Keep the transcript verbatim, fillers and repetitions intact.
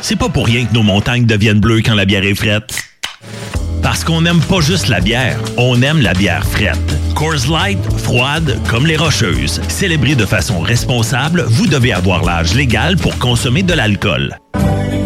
C'est pas pour rien que nos montagnes deviennent bleues quand la bière est frette. Parce qu'on n'aime pas juste la bière, on aime la bière frette. Coors Light, froide comme les Rocheuses. Célébrée de façon responsable, vous devez avoir l'âge légal pour consommer de l'alcool.